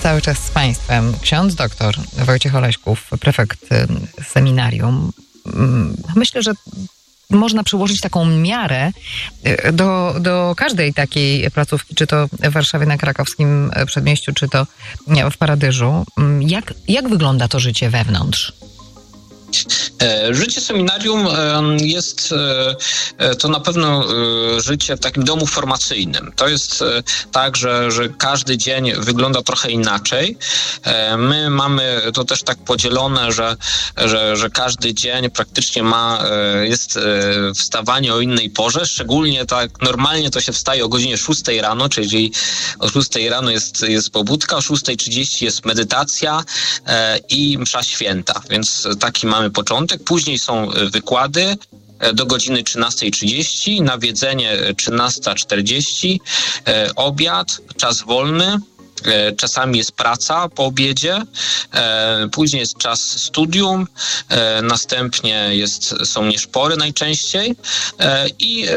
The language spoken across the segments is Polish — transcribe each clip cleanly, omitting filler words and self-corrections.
cały czas z Państwem ksiądz doktor Wojciech Oleśków, prefekt seminarium. Myślę, że można przyłożyć taką miarę do każdej takiej placówki, czy to w Warszawie na Krakowskim Przedmieściu, czy to w Paradyżu. Jak wygląda to życie wewnątrz? Życie seminarium jest to na pewno życie w takim domu formacyjnym. To jest tak, że każdy dzień wygląda trochę inaczej. My mamy to też tak podzielone, że każdy dzień praktycznie jest wstawanie o innej porze. Szczególnie tak normalnie to się wstaje o godzinie 6 rano, czyli o 6 rano jest pobudka, o 6:30 jest medytacja i msza święta. Więc taki mamy początek. Później są wykłady do godziny 13:30, nawiedzenie 13:40, obiad, czas wolny. Czasami jest praca po obiedzie, później jest czas studium, następnie są nieszpory najczęściej i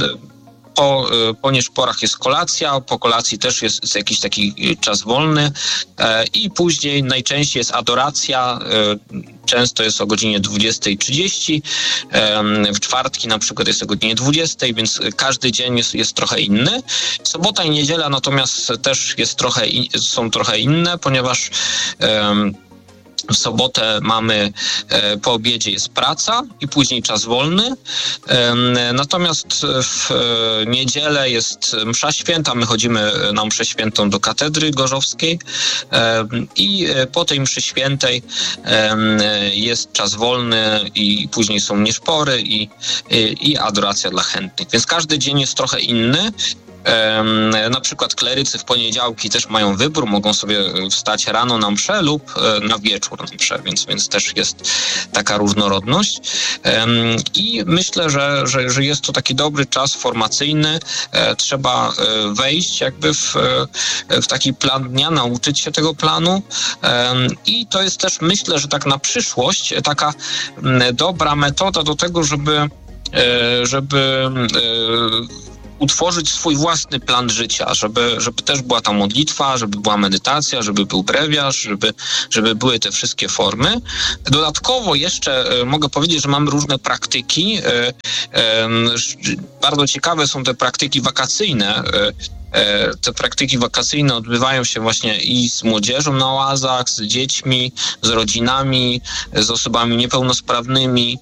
po nieszporach jest kolacja, po kolacji też jest jakiś taki czas wolny i później najczęściej jest adoracja, często jest o godzinie 20:30, w czwartki na przykład jest o godzinie 20:00, więc każdy dzień jest trochę inny. Sobota i niedziela natomiast też są trochę inne, ponieważ w sobotę po obiedzie jest praca i później czas wolny. Natomiast w niedzielę jest msza święta. My chodzimy na mszę świętą do katedry gorzowskiej i po tej mszy świętej jest czas wolny i później są nieszpory i adoracja dla chętnych. Więc każdy dzień jest trochę inny. Na przykład klerycy w poniedziałki też mają wybór, mogą sobie wstać rano na mszę lub na wieczór na mszę, więc też jest taka różnorodność. I myślę, że jest to taki dobry czas formacyjny. Trzeba wejść jakby w taki plan dnia, nauczyć się tego planu i to jest też, myślę, że tak na przyszłość taka dobra metoda do tego, żeby utworzyć swój własny plan życia, żeby też była ta modlitwa, żeby była medytacja, żeby był brewiarz, żeby były te wszystkie formy. Dodatkowo jeszcze mogę powiedzieć, że mamy różne praktyki. Bardzo ciekawe są te praktyki wakacyjne. Te praktyki wakacyjne odbywają się właśnie i z młodzieżą na oazach, z dziećmi, z rodzinami, z osobami niepełnosprawnymi,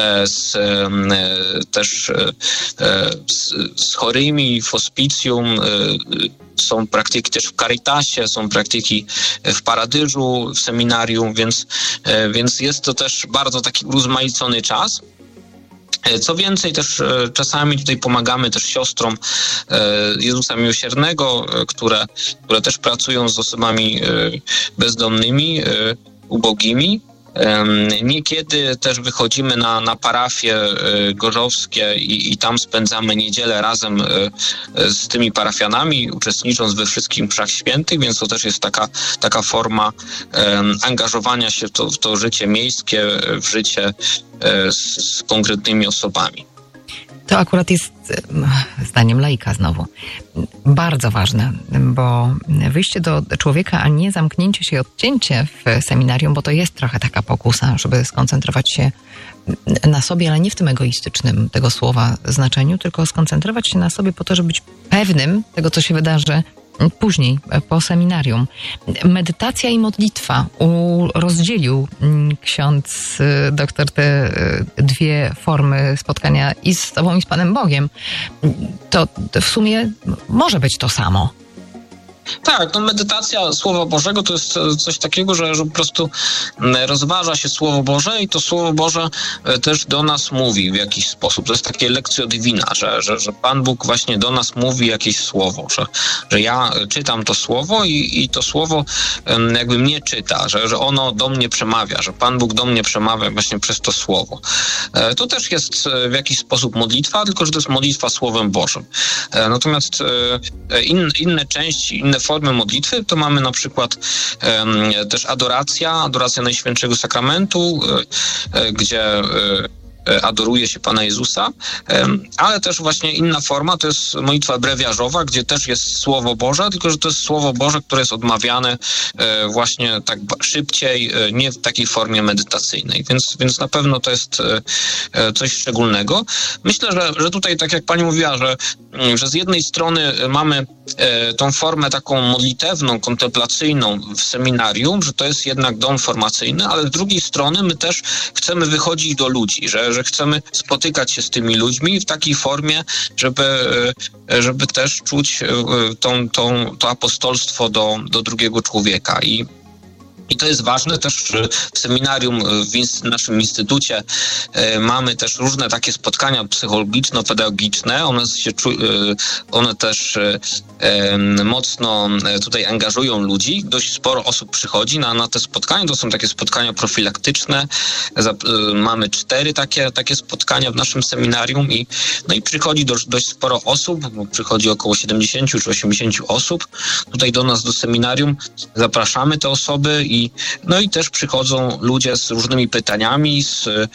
z chorymi w hospicjum. Są praktyki też w Caritasie, są praktyki w Paradyżu, w seminarium, więc jest to też bardzo taki urozmaicony czas. Co więcej, też czasami tutaj pomagamy też siostrom Jezusa Miłosiernego, które też pracują z osobami bezdomnymi, ubogimi. Niekiedy też wychodzimy na parafie gorzowskie i tam spędzamy niedzielę razem z tymi parafianami, uczestnicząc we wszystkich mszach świętych, więc to też jest taka forma angażowania się w to życie miejskie, w życie z konkretnymi osobami. To akurat jest, zdaniem laika znowu, bardzo ważne, bo wyjście do człowieka, a nie zamknięcie się i odcięcie w seminarium, bo to jest trochę taka pokusa, żeby skoncentrować się na sobie, ale nie w tym egoistycznym tego słowa znaczeniu, tylko skoncentrować się na sobie po to, żeby być pewnym tego, co się wydarzy później, po seminarium. Medytacja i modlitwa. Rozdzielił ksiądz doktor te dwie formy spotkania i z Tobą, i z Panem Bogiem. To w sumie może być to samo. Tak, medytacja Słowa Bożego to jest coś takiego, że po prostu rozważa się Słowo Boże i to Słowo Boże też do nas mówi w jakiś sposób. To jest takie lectio divina, że Pan Bóg właśnie do nas mówi jakieś słowo, że ja czytam to słowo i to słowo jakby mnie czyta, że ono do mnie przemawia, że Pan Bóg do mnie przemawia właśnie przez to słowo. To też jest w jakiś sposób modlitwa, tylko że to jest modlitwa Słowem Bożym. Natomiast inne części, inne formy modlitwy, to mamy na przykład też adoracja Najświętszego Sakramentu, gdzie adoruje się Pana Jezusa, ale też właśnie inna forma to jest modlitwa brewiarzowa, gdzie też jest Słowo Boże, tylko że to jest Słowo Boże, które jest odmawiane właśnie tak szybciej, nie w takiej formie medytacyjnej, więc na pewno to jest coś szczególnego. Myślę, że tutaj, tak jak Pani mówiła, że z jednej strony mamy tą formę taką modlitewną, kontemplacyjną w seminarium, że to jest jednak dom formacyjny, ale z drugiej strony my też chcemy wychodzić do ludzi, że chcemy spotykać się z tymi ludźmi w takiej formie, żeby też czuć to apostolstwo do drugiego człowieka. I to jest ważne też w seminarium, w naszym instytucie mamy też różne takie spotkania psychologiczno-pedagogiczne. One też mocno tutaj angażują ludzi. Dość sporo osób przychodzi na te spotkania. To są takie spotkania profilaktyczne. Mamy 4 takie spotkania w naszym seminarium i przychodzi dość sporo osób, bo przychodzi około 70 czy 80 osób tutaj do nas, do seminarium. Zapraszamy te osoby i też przychodzą ludzie z różnymi pytaniami,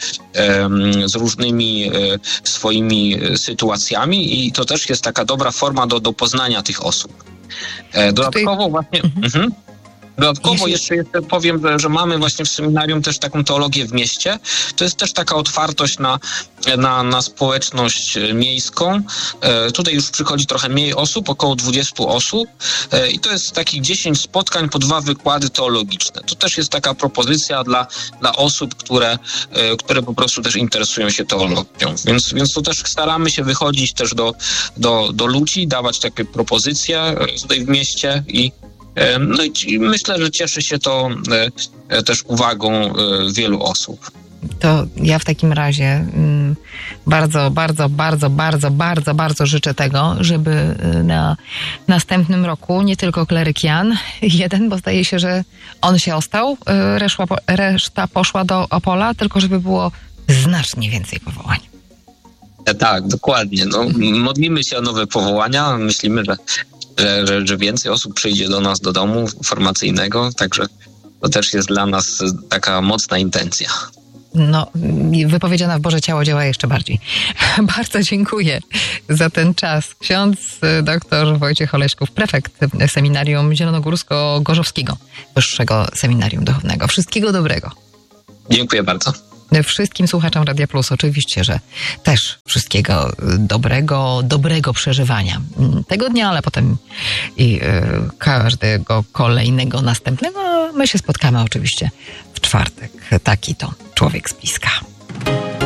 z różnymi swoimi sytuacjami i to też jest taka dobra forma do poznania tych osób. Dodatkowo właśnie... Dodatkowo jeszcze powiem, że mamy właśnie w seminarium też taką teologię w mieście. To jest też taka otwartość na społeczność miejską. Tutaj już przychodzi trochę mniej osób, około 20 osób i to jest takich 10 spotkań po 2 wykłady teologiczne. To też jest taka propozycja dla osób, które po prostu też interesują się teologią. Więc to też staramy się wychodzić też do ludzi, dawać takie propozycje tutaj w mieście i myślę, że cieszy się to też uwagą wielu osób. To ja w takim razie bardzo, bardzo, bardzo, bardzo, bardzo, bardzo życzę tego, żeby na następnym roku nie tylko kleryk Jan, jeden, bo zdaje się, że on się ostał, reszta poszła do Opola, tylko żeby było znacznie więcej powołań. Tak, dokładnie. Modlimy się o nowe powołania. Myślimy, że więcej osób przyjdzie do nas do domu formacyjnego, także to też jest dla nas taka mocna intencja. Wypowiedziana w Boże Ciało działa jeszcze bardziej. Bardzo dziękuję za ten czas. Ksiądz dr Wojciech Oleśków, prefekt Seminarium Zielonogórsko-Gorzowskiego, Wyższego Seminarium Duchownego. Wszystkiego dobrego. Dziękuję bardzo. Wszystkim słuchaczom Radia Plus oczywiście, że też wszystkiego dobrego przeżywania tego dnia, ale potem i każdego kolejnego następnego. My się spotkamy oczywiście w czwartek. Taki to człowiek z bliska.